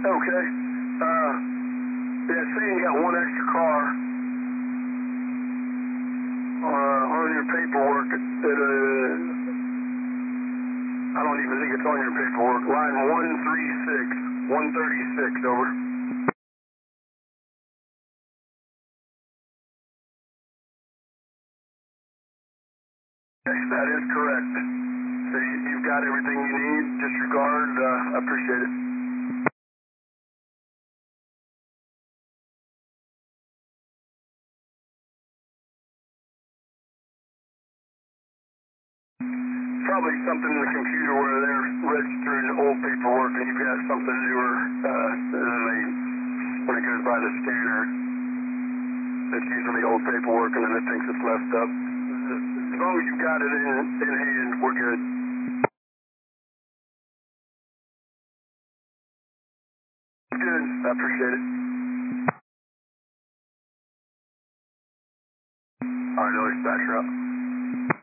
Okay. Yeah, saying you got one extra car on your paperwork. I don't even think it's on your paperwork. Line 136, over. Yes, that is correct. So you've got everything you need. Disregard. I appreciate it. Probably something in the computer where they're registering old paperwork and you've got something newer, and then when it goes by the scanner, it's usually old paperwork and then it thinks it's messed up. As long as you've got it in hand, we're good. Good. I appreciate it. All right, no dispatcher up.